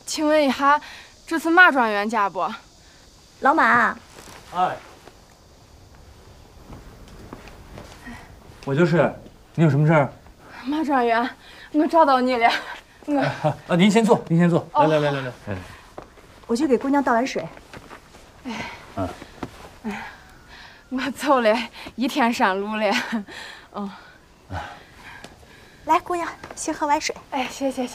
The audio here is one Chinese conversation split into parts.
请问一下，这是马专员家不？ 老马。 哎，我就是，你有什么事儿？ 马专员，我找到你了。 您先坐，您先坐。来。 我去给姑娘倒碗水。 我走了1天山路了。 来，姑娘，先喝碗水。 哎，谢谢。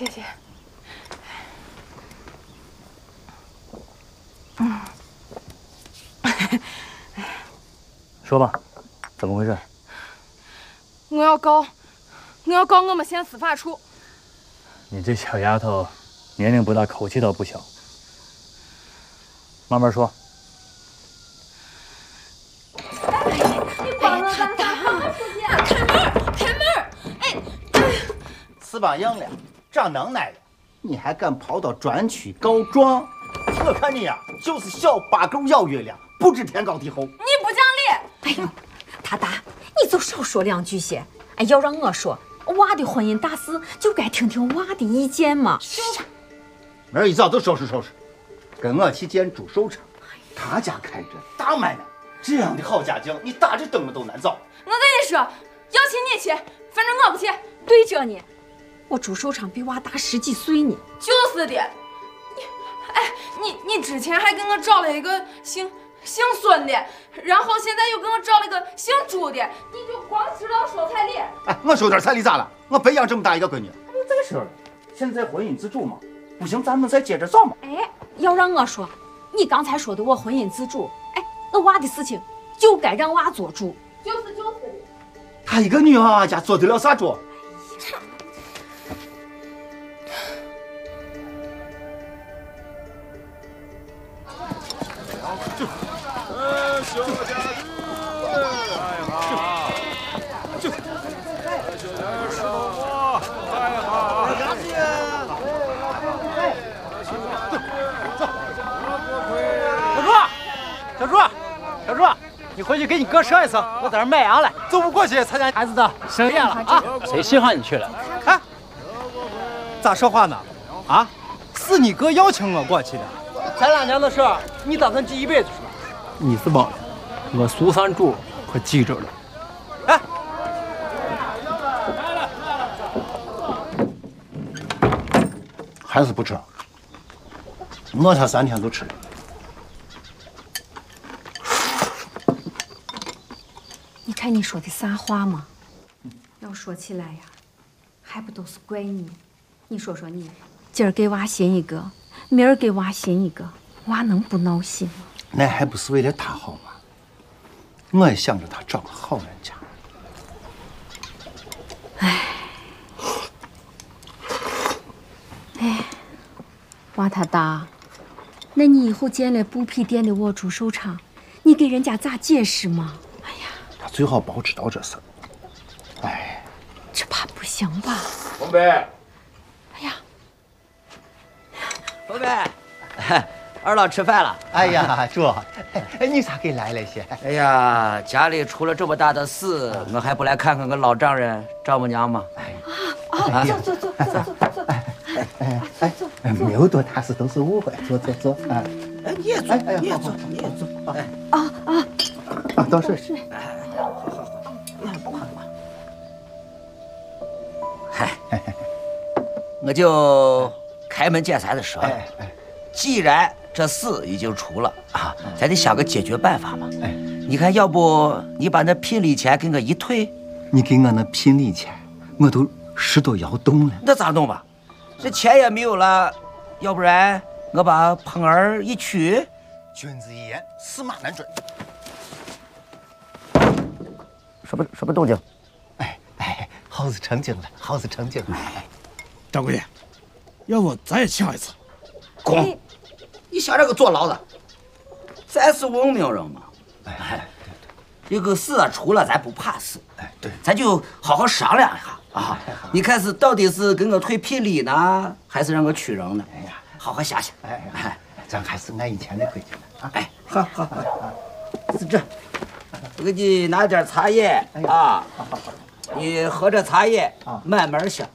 说吧，怎么回事？ 我要告我们县司法处。 你这小丫头，年龄不大，口气倒不小。慢慢说。 开门！哎， 翅膀硬了，长能耐了，你还敢跑到专区告状？我看你呀，就是小八狗咬月亮，不知天高地厚。 你不讲理！ 哎呦，他大，你就少说2句些。哎，要让我说，娃的婚姻大事就该听听娃的意见嘛。 明儿一早就收拾收拾，跟我去见朱寿昌，他家开着大买卖，这样的好家境，你打着灯笼都难找。 我跟你说，要请你去，反正我不去。 对着呢，我朱寿昌比娃大10几岁呢。 就是的。你之前还给我找了一个姓孙的，然后现在又给我找了个姓朱的，你就光知道说彩礼。 哎，我收点彩礼咋了？我白养这么大一个闺女。你这个事儿，现在婚姻自主嘛，不行，咱们再接着找嘛。 哎，要让我说，你刚才说的我婚姻自主，哎，我娃的事情就该让娃做主。 就是的。 她一个女娃娃家做得了啥主？ 小朱，你回去给你哥说一声，我在这卖羊了，走不过去参加孩子的生宴了啊！ 谁稀罕你去了？ 哎，咋说话呢？啊，是你哥邀请我过去的，咱俩娘的事儿，你打算记一辈子是吧？ 你是忘了，我苏三柱可记着了。 哎， 还是不吃？我才3天就吃了。 你看你说的啥话嘛？要说起来呀，还不都是怪你？你说说你，今儿给娃寻一个，明儿给娃寻一个，娃能不闹心吗？ 那还不是为了他好吗？我也想着他找个好人家。 哎，娃他大，那你以后见了布匹店的我朱寿昌，你给人家咋解释嘛？ 他最好别知道这事儿。哎， 这怕不行吧？ 红贝， 哎呀， 红贝，二老吃饭了。 哎呀，主，你咋给来了些？ 哎呀，家里出了这么大的事，我还不来看看个老丈人丈母娘吗？ 坐。 没有多大事，都是误会。坐。哎， 你也坐，你也坐，你也坐。 啊，倒是。 嗨，我就开门见山的说，既然这事已经出了啊，咱得想个解决办法嘛。你看，要不你把那聘礼钱给我一退？ 你给我那聘礼钱，我都10多摇动了。 那咋弄吧？这钱也没有了，要不然我把碰儿一娶。 君子一言，驷马难追。 什么动静？ 耗子成精了，耗子成精了。 掌柜的，要不咱也请一次？ 滚！你想这个坐牢的？咱是文明人嘛。这个事啊出了，咱不怕死。 对， 咱就好好商量一下啊。你看是到底是给我退聘礼呢，还是让我娶人呢？好好想想。 咱还是按以前的规矩啊。 好，是这。我给你拿点茶叶啊。你喝着茶叶，慢慢想。